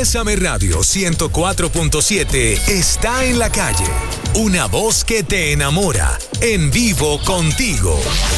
Bésame Radio 104.7 está en la calle. Una voz que te enamora. En vivo contigo.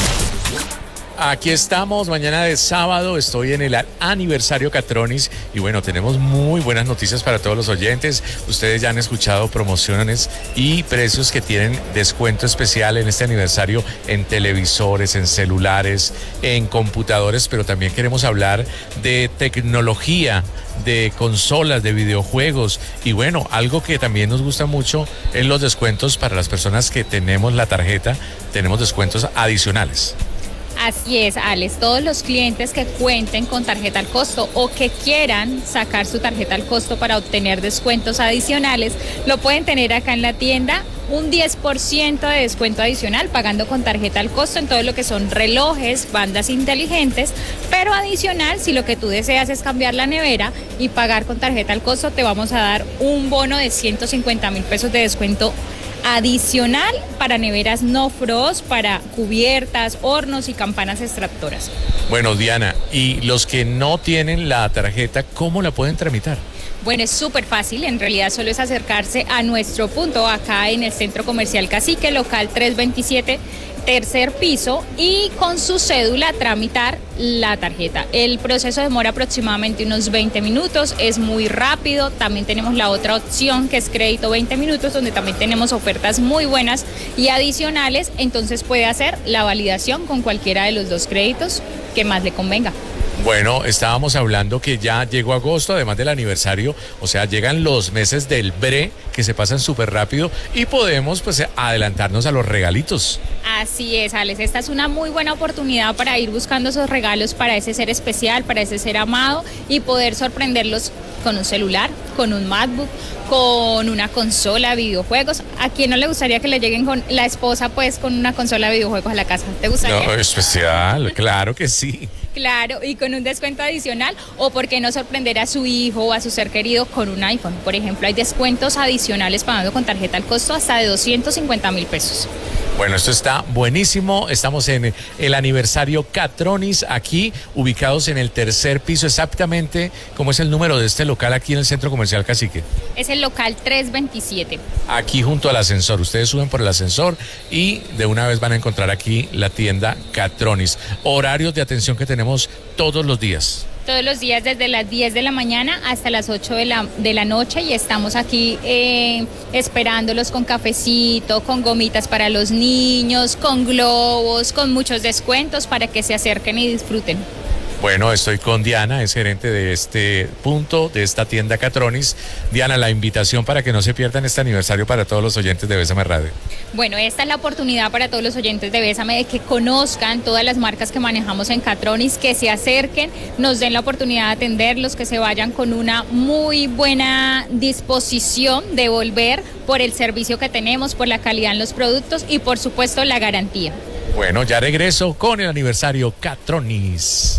Aquí estamos, mañana de sábado, estoy en el aniversario Catronis y bueno, tenemos muy buenas noticias para todos los oyentes. Ustedes ya han escuchado promociones y precios que tienen descuento especial en este aniversario en televisores, en celulares, en computadores, pero también queremos hablar de tecnología, de consolas, de videojuegos y bueno, algo que también nos gusta mucho es los descuentos para las personas que tenemos la tarjeta, tenemos descuentos adicionales. Así es, Alex. Todos los clientes que cuenten con tarjeta al costo o que quieran sacar su tarjeta al costo para obtener descuentos adicionales, lo pueden tener acá en la tienda. Un 10% de descuento adicional pagando con tarjeta al costo en todo lo que son relojes, bandas inteligentes, pero adicional, si lo que tú deseas es cambiar la nevera y pagar con tarjeta al costo, te vamos a dar un bono de 150,000 pesos de descuento adicional para neveras no frost, para cubiertas, hornos y campanas extractoras. Bueno, Diana, y los que no tienen la tarjeta, ¿cómo la pueden tramitar? Bueno, es súper fácil, en realidad solo es acercarse a nuestro punto acá en el Centro Comercial Cacique, local 327, tercer piso, y con su cédula tramitar la tarjeta. El proceso demora aproximadamente unos 20 minutos, es muy rápido. También tenemos la otra opción que es crédito 20 minutos, donde también tenemos ofertas muy buenas y adicionales, entonces puede hacer la validación con cualquiera de los dos créditos que más le convenga. Bueno, estábamos hablando que ya llegó agosto, además del aniversario, o sea, llegan los meses del BRE que se pasan súper rápido y podemos pues adelantarnos a los regalitos. Así es, Alex, esta es una muy buena oportunidad para ir buscando esos regalos para ese ser especial, para ese ser amado y poder sorprenderlos con un celular, con un MacBook, con una consola de videojuegos. ¿A quién no le gustaría que le lleguen con la esposa pues con una consola de videojuegos a la casa? ¿Te gustaría? No, especial, claro que sí. Claro, y con un descuento adicional, o por qué no sorprender a su hijo o a su ser querido con un iPhone. Por ejemplo, hay descuentos adicionales pagando con tarjeta al costo hasta de 250,000 pesos. Bueno, esto está buenísimo. Estamos en el aniversario Catronis, aquí ubicados en el tercer piso, exactamente. ¿Cómo es el número de este local aquí en el Centro Comercial Cacique? Es el local 327. Aquí junto al ascensor. Ustedes suben por el ascensor y de una vez van a encontrar aquí la tienda Catronis. Horarios de atención que tenemos todos los días. Todos los días desde las 10 de la mañana hasta las 8 de la noche y estamos aquí esperándolos con cafecito, con gomitas para los niños, con globos, con muchos descuentos para que se acerquen y disfruten. Bueno, estoy con Diana, es gerente de este punto, de esta tienda Catronis. Diana, la invitación para que no se pierdan este aniversario para todos los oyentes de Bésame Radio. Bueno, esta es la oportunidad para todos los oyentes de Bésame de que conozcan todas las marcas que manejamos en Catronis, que se acerquen, nos den la oportunidad de atenderlos, que se vayan con una muy buena disposición de volver por el servicio que tenemos, por la calidad en los productos y por supuesto la garantía. Bueno, ya regreso con el aniversario Catronis.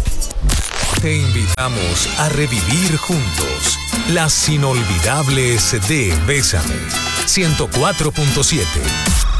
Te invitamos a revivir juntos las inolvidables de Bésame 104.7.